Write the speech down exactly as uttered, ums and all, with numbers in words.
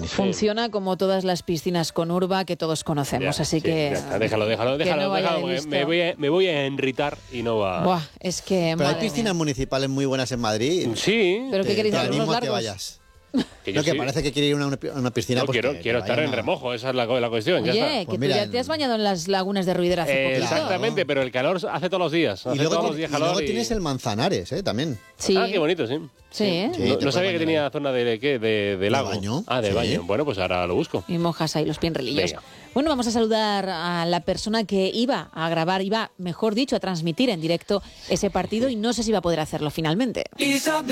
magnífico. Funciona como todas las piscinas con urba que todos conocemos, Ya, así sí, que... ya está, déjalo, déjalo, que déjalo, no vaya déjalo, de porque listo. me voy, a, me voy a enritar y no va... Buah, es que... Pero hay madre piscinas mía. municipales muy buenas en Madrid. Sí. ¿Pero qué Te- queréis te hacer, animo unos a que largos? vayas. Que yo No, que sí. parece que quiere ir a una, a una piscina. No, pues quiero, que- quiero que estar vayan en a- remojo, esa es la, la cuestión. ya Oye, está. que Pues tú mira, ya te has bañado en las lagunas de Ruidera hace Eh, poquito. exactamente, pero el calor hace todos los días. Y Hace luego, todos los ti- días y calor. luego y- tienes el Manzanares, ¿eh? También. Sí. Ah, qué bonito, sí. Sí, ¿eh? Sí, no te no puedes sabía que bañar tenía ahí. zona de, de qué, de, de ¿De lago. baño? Ah, de Sí. baño. Bueno, pues ahora lo busco. Y mojas ahí los pinrelillos. Venga. Bueno, vamos a saludar a la persona que iba a grabar, iba, mejor dicho, a transmitir en directo ese partido y no sé si va a poder hacerlo finalmente.